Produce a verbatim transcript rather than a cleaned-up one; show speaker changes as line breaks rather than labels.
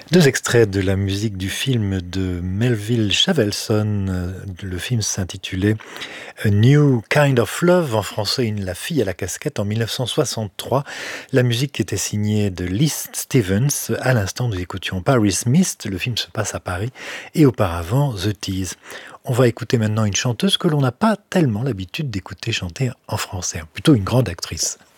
Deux extraits de la musique du film de Melville Shavelson. Le film s'intitulait A New Kind of Love, en français Une La fille à la casquette, en mille neuf cent soixante-trois. La musique était signée de Lee Stevens. À l'instant, nous écoutions Paris Mist. Le film se passe à Paris. Et auparavant, The Tease. On va écouter maintenant une chanteuse que l'on n'a pas tellement l'habitude d'écouter chanter en français. Plutôt une grande actrice.